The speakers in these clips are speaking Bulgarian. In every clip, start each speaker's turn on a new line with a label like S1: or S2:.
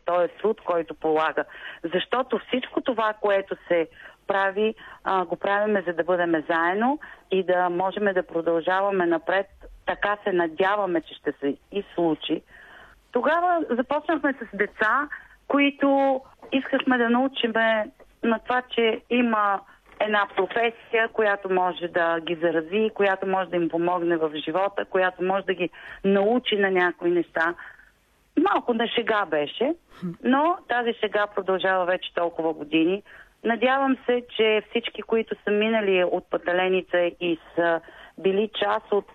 S1: този труд, който полага. Защото всичко това, което се прави, го правиме, за да бъдем заедно и да можем да продължаваме напред. Така се надяваме, че ще се и случи. Тогава започнахме с деца, които искахме да научиме на това, че има една професия, която може да ги зарази, която може да им помогне в живота, която може да ги научи на някои неща. Малко на шега беше, но тази шега продължава вече толкова години. Надявам се, че всички, които са минали от Пателеница и са били част от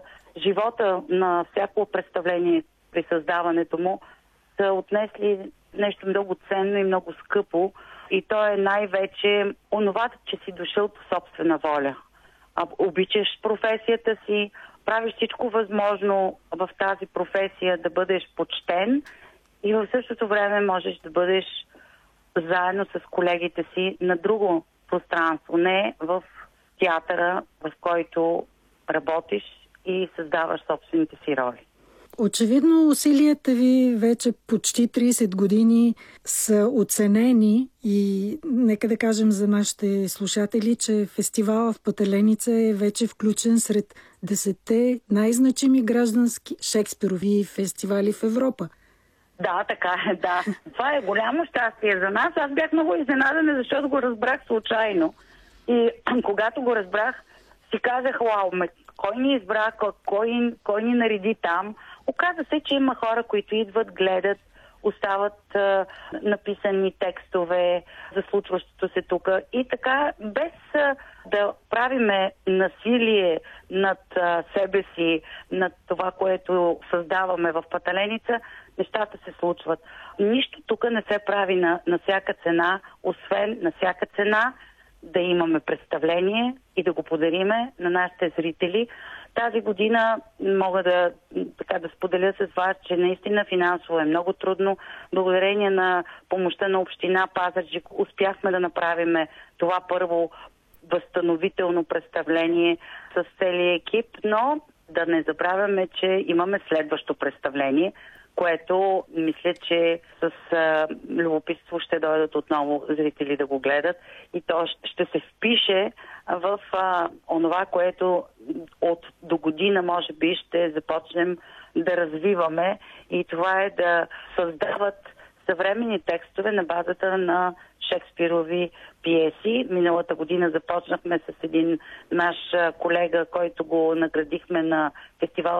S1: живота на всяко представление при създаването му, са отнесли нещо много ценно и много скъпо. И то е най-вече онова, че си дошъл по собствена воля. Обичаш професията си, правиш всичко възможно в тази професия да бъдеш почтен и в същото време можеш да бъдеш заедно с колегите си на друго пространство, не в театъра, в който работиш и създаваш собствените си роли.
S2: Очевидно усилията ви вече почти 30 години са оценени и нека да кажем за нашите слушатели, че фестивалът в Пателеница е вече включен сред 10 най-значими граждански шекспирови фестивали в Европа.
S1: Да, така е, да. Това е голямо щастие за нас. Аз бях много изненадана, защото го разбрах случайно. И когато го разбрах, си казах, вау, кой ни избра, кой ни нареди там. Оказа се, че има хора, които идват, гледат, остават написани текстове за случващото се тук. И така, без да правиме насилие над себе си, над това, което създаваме в Пателеница, нещата се случват. Нищо тук не се прави на всяка цена, освен на всяка цена да имаме представление и да го подариме на нашите зрители. Тази година мога да споделя с вас, че наистина финансово е много трудно. Благодарение на помощта на община Пазарджик успяхме да направим това първо възстановително представление с целия екип, но да не забравяме, че имаме следващо представление, което мисля, че с любопитство ще дойдат отново зрители да го гледат и то ще се впише в онова, което от до година може би ще започнем да развиваме и това е да създават съвременни текстове на базата на Шекспирови пиеси. Миналата година започнахме с един наш колега, който го наградихме на фестивала